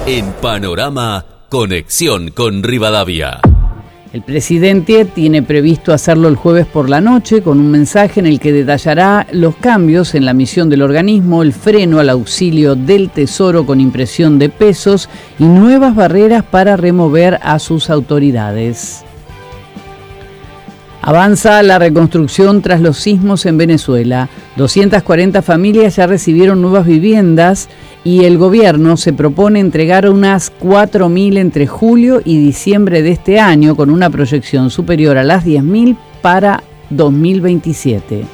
En Panorama, conexión con Rivadavia. El presidente tiene previsto hacerlo el jueves por la noche con un mensaje en el que detallará los cambios en la misión del organismo, el freno al auxilio del Tesoro con impresión de pesos y nuevas barreras para remover a sus autoridades. Avanza la reconstrucción tras los sismos en Venezuela. 240 familias ya recibieron nuevas viviendas y el gobierno se propone entregar unas 4.000 entre julio y diciembre de este año, con una proyección superior a las 10.000 para 2027.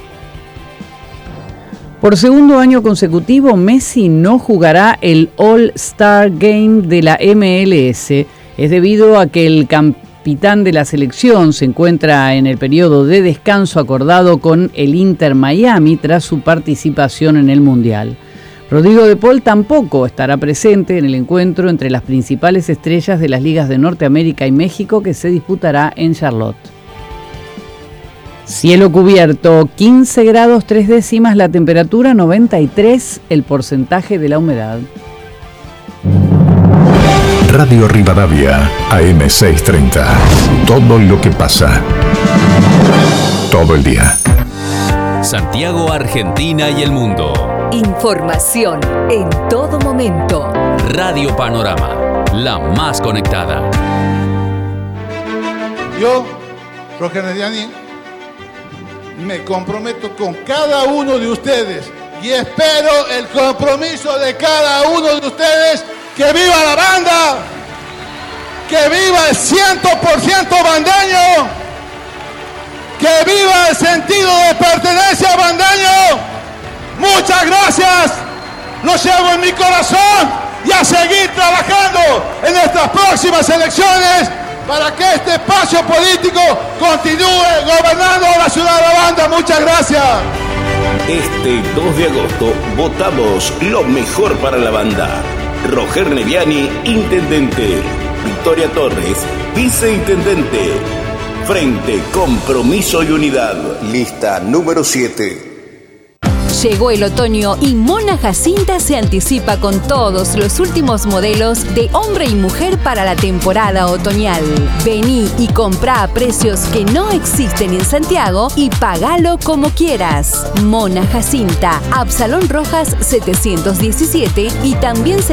Por segundo año consecutivo, Messi no jugará el All-Star Game de la MLS. Es debido a que el capitán de la selección se encuentra en el periodo de descanso acordado con el Inter Miami tras su participación en el Mundial. Rodrigo de Paul tampoco estará presente en el encuentro entre las principales estrellas de las ligas de Norteamérica y México que se disputará en Charlotte. Cielo cubierto, 15 grados 3 décimas la temperatura, 93 el porcentaje de la humedad. Radio Rivadavia, AM630. Todo lo que pasa. Todo el día. Santiago, Argentina y el mundo. Información en todo momento. Radio Panorama, la más conectada. Yo, Roger Mediani, me comprometo con cada uno de ustedes y espero el compromiso de cada uno de ustedes. ¡Que viva la banda! ¡Que viva el 100% bandeño! ¡Que viva el sentido de pertenencia bandeño! ¡Muchas gracias! Lo llevo en mi corazón y a seguir trabajando en estas próximas elecciones para que este espacio político continúe gobernando la ciudad de la banda. ¡Muchas gracias! Este 2 de agosto votamos lo mejor para la banda. Roger Neviani, intendente. Victoria Torres, viceintendente. Frente, Compromiso y Unidad. Lista número 7. Llegó el otoño y Mona Jacinta se anticipa con todos los últimos modelos de hombre y mujer para la temporada otoñal. Vení y comprá a precios que no existen en Santiago y pagalo como quieras. Mona Jacinta, Absalón Rojas 717 y también